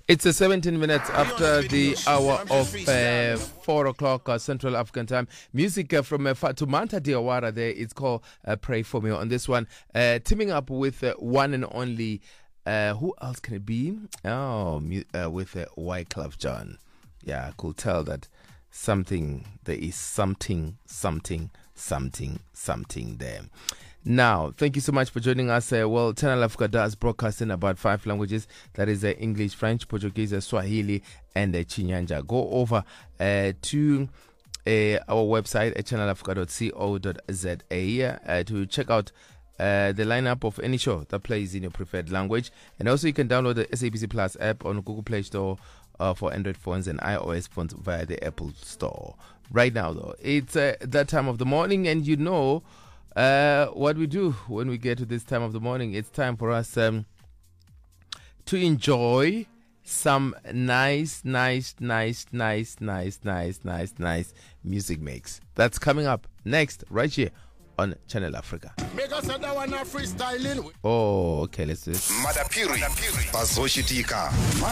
It's 17 minutes after the hour of 4 o'clock Central African time. Music from Fatumata Diawara there. It's called Pray For Me on this one. Teaming up with one and only, who else can it be? With Wyclef Jean. Yeah, I could tell that there is something there. Now, thank you so much for joining us. Channel Africa does broadcast in about 5 languages. That is English, French, Portuguese, Swahili, and Chinyanja. Go over to our website at channelafrica.co.za to check out the lineup of any show that plays in your preferred language. And also you can download the SABC Plus app on Google Play Store for Android phones and iOS phones via the Apple Store. Right now, though, it's that time of the morning, and you know what we do when we get to this time of the morning. It's time for us to enjoy some nice music mix. That's coming up next, right here on Channel Africa. Oh, okay, let's do it. Madapiri bazoshitika.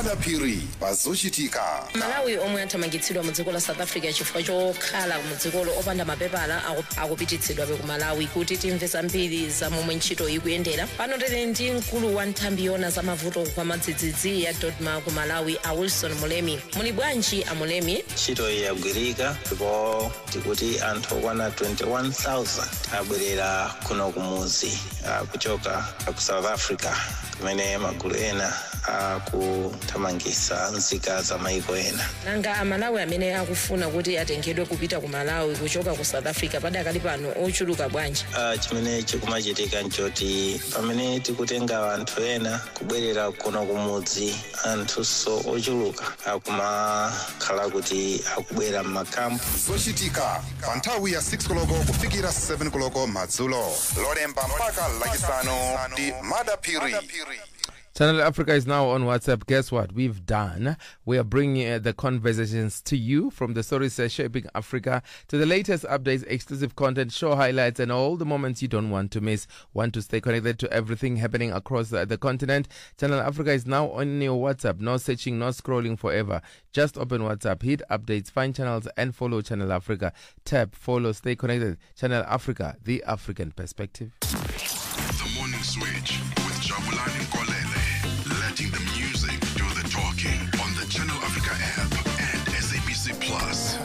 Malawi omwe athamangitsidwa mu dziko la South Africa chifukwa chokhala mu dziko opanda mapepala akupititsidwa ku Malawi kuti timve zambiri za momwe ntchito ikuyendera. Pano tili ndi mkulu wa nthambi yona za mavuto kwa madzidzidzi ya Dodma ku Malawi, a Wilson Mulemi. Muli bwanji a Mulemi? Ntchito yagwirika ndipo tikuti anthu okwana 21,000 abwerera kuno kumuzi kuchoka ku South Africa kumene magulu ena akuthamangitsa nzika za maiko ena. Nanga amalawi amene akufuna kuti atengedwe kupita ku Malawi kuchoka ku South Africa padakali pano ochuluka bwanji? Chimene chikumachitika nchoti pamene tikutenga anthu ena kubwerera kuno kumudzi, anthuso ochuluka akumakhala kuti akubwera m'makampu. Zochitika pa nthawi ya 6 koloko kufikira 7 koloko madzulo. Lolemba mpaka lachisanu ndi Madapiri. Channel Africa is now on WhatsApp. Guess what we've done? We are bringing the conversations to you, from the stories shaping Africa to the latest updates, exclusive content, show highlights, and all the moments you don't want to miss. Want to stay connected to everything happening across the continent? Channel Africa is now on your WhatsApp. No searching, no scrolling forever. Just open WhatsApp, hit updates, find channels, and follow Channel Africa. Tap, follow, stay connected. Channel Africa, the African perspective. The Morning Switch with Jabulani Kolele. Letting the music do the talking on the Channel Africa app and SABC Plus.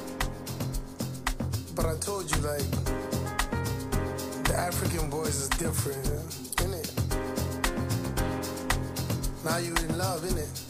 But I told you, like, the African boys is different, innit? Now you in love, innit?